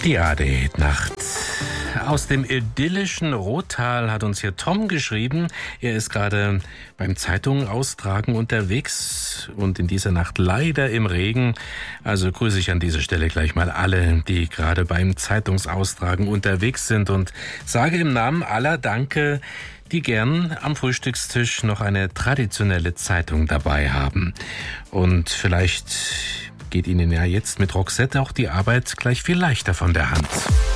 Die ARD-Nacht. Aus dem idyllischen Rottal hat uns hier Tom geschrieben. Er ist gerade beim Zeitungen austragen unterwegs und in dieser Nacht leider im Regen. Also grüße ich an dieser Stelle gleich mal alle, die gerade beim Zeitungsaustragen unterwegs sind und sage im Namen aller Danke, die gern am Frühstückstisch noch eine traditionelle Zeitung dabei haben. Und vielleicht geht Ihnen ja jetzt mit Roxette auch die Arbeit gleich viel leichter von der Hand.